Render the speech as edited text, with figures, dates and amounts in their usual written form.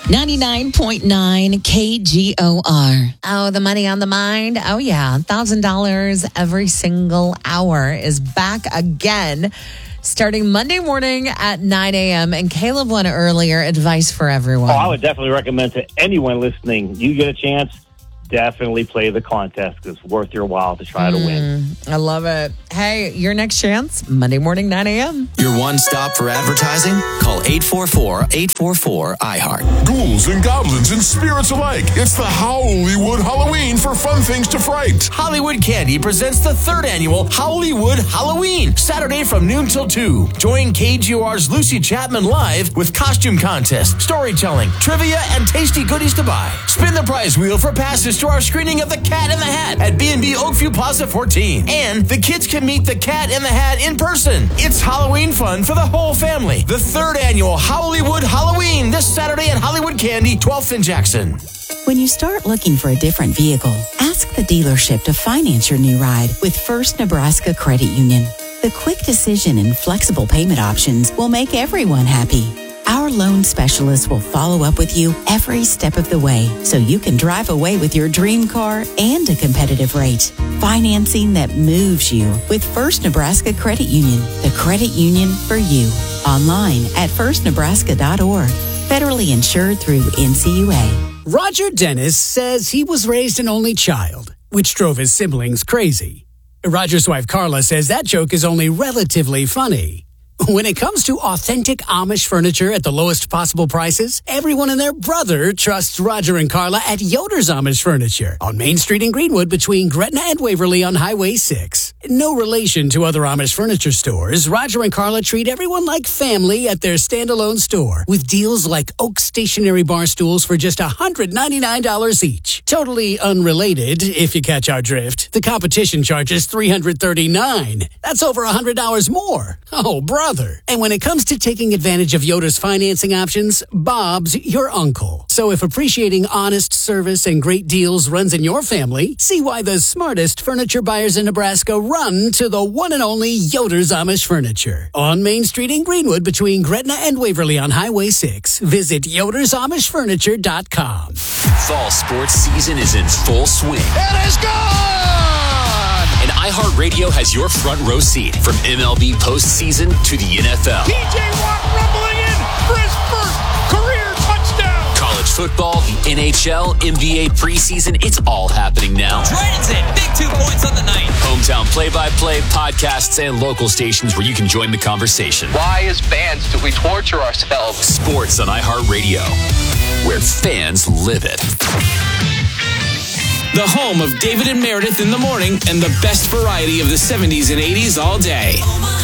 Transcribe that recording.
99.9 KGOR. Oh, the money on the mind. Oh, yeah. $1,000 every single hour is back again, starting Monday morning at 9 a.m. And Caleb won earlier. Advice for everyone. Oh, I would definitely recommend to anyone listening, you get a chance, definitely play the contest because it's worth your while to try to win. I love it. Hey, your next chance, Monday morning, 9 a.m. Your one stop for advertising? Call 844-844-iHeart. Ghouls and goblins and spirits alike. It's the Hollywood Halloween for fun things to fright. Hollywood Candy presents the third annual Hollywood Halloween, Saturday from noon till 2. Join KGOR's Lucy Chapman live with costume contest, storytelling, trivia, and tasty goodies to buy. Spin the prize wheel for passes to our screening of The Cat in the Hat at B&B Oakview Plaza 14. And the kids can meet The Cat in the Hat in person. It's Halloween fun for the whole family. The third annual Hollywood Halloween this Saturday at Hollywood Candy, 12th and Jackson. When you start looking for a different vehicle, ask the dealership to finance your new ride with First Nebraska Credit Union. The quick decision and flexible payment options will make everyone happy. Our loan specialists will follow up with you every step of the way so you can drive away with your dream car and a competitive rate. Financing that moves you with First Nebraska Credit Union, the credit union for you. Online at firstnebraska.org. Federally insured through NCUA. Roger Dennis says he was raised an only child, which drove his siblings crazy. Roger's wife Carla says that joke is only relatively funny. When it comes to authentic Amish furniture at the lowest possible prices, everyone and their brother trusts Roger and Carla at Yoder's Amish Furniture on Main Street in Greenwood between Gretna and Waverly on Highway 6. No relation to other Amish furniture stores, Roger and Carla treat everyone like family at their standalone store with deals like oak stationary bar stools for just $199 each. Totally unrelated, if you catch our drift. The competition charges $339. That's over $100 more. Oh, brother. And when it comes to taking advantage of Yoder's financing options, Bob's your uncle. So if appreciating honest service and great deals runs in your family, see why the smartest furniture buyers in Nebraska run to the one and only Yoder's Amish Furniture. On Main Street in Greenwood between Gretna and Waverly on Highway 6. Visit yodersamishfurniture.com. Fall sports season is in full swing. It is gone! And iHeartRadio has your front row seat from MLB postseason to the NFL. TJ Watt rumbling in for his first career touchdown. College football, the NHL, NBA preseason, it's all happening now. Dragons in, big 2 points on the night. Hometown play-by-play, podcasts, and local stations where you can join the conversation. Why, as fans, do we torture ourselves? Sports on iHeartRadio, where fans live it. The home of David and Meredith in the morning and the best variety of the 70s and 80s all day.